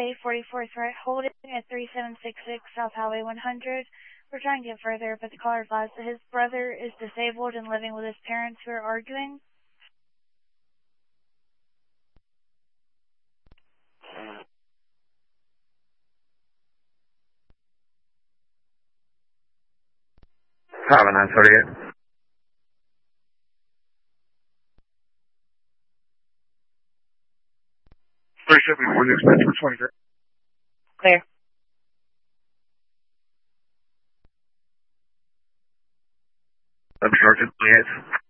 Highway 44 threat holding at 3766 South Highway 100. We're trying to get further, but the caller advised that his brother is disabled and living with his parents who are arguing. Highway 938. 37 expect for 23. Clear. Sergeant, yes.